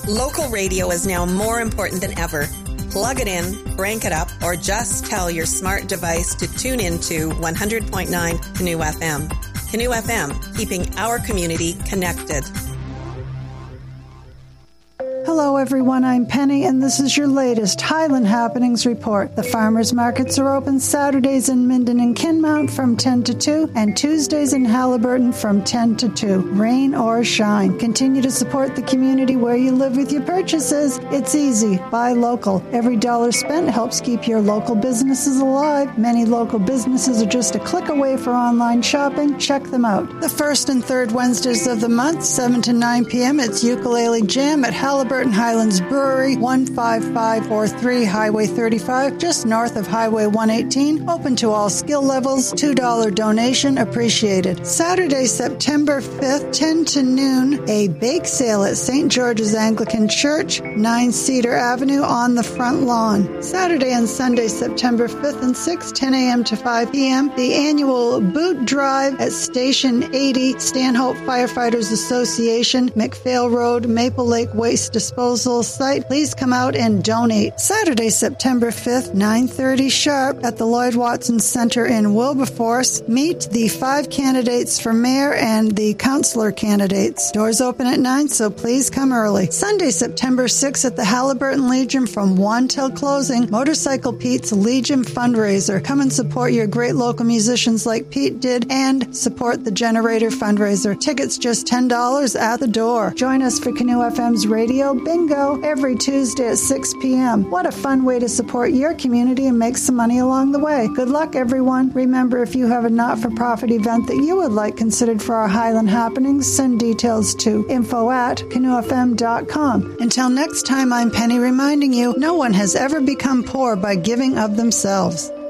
Local radio is now more important than ever. Plug it in, crank it up, or just tell your smart device to tune into 100.9 Canoe FM. Canoe FM, keeping our community connected. Hello everyone, I'm Penny and this is your latest Highland Happenings report. The farmers markets are open Saturdays in Minden and Kinmount from 10 to 2 and Tuesdays in Haliburton from 10 to 2, rain or shine. Continue to support the community where you live with your purchases. It's easy. Buy local. Every dollar spent helps keep your local businesses alive. Many local businesses are just a click away for online shopping. Check them out. The first and third Wednesdays of the month, 7 to 9 p.m., it's Ukulele Jam at Haliburton Highlands Brewery, 15543 Highway 35, just north of Highway 118. Open to all skill levels. $2 donation appreciated. Saturday, September 5th, 10 to noon, a bake sale at St. George's Anglican Church, 9 Cedar Avenue on the front lawn. Saturday and Sunday, September 5th and 6th, 10 a.m. to 5 p.m., the annual boot drive at Station 80, Stanhope Firefighters Association, McPhail Road, Maple Lake Waste Disposal site. Please come out and donate. Saturday, September 5th, 9:30 sharp at the Lloyd Watson Center in Wilberforce. Meet the 5 candidates for mayor and the councillor candidates. Doors open at 9, so please come early. Sunday, September 6th at the Haliburton Legion from 1 till closing. Motorcycle Pete's Legion fundraiser. Come and support your great local musicians like Pete did and support the Generator fundraiser. Tickets just $10 at the door. Join us for Canoe FM's Radio Bingo every Tuesday at 6 p.m. What a fun way to support your community and make some money along the way. Good luck, everyone. Remember, if you have a not-for-profit event that you would like considered for our Highland Happenings, send details to info@canoefm.com. Until next time, I'm Penny reminding you, no one has ever become poor by giving of themselves.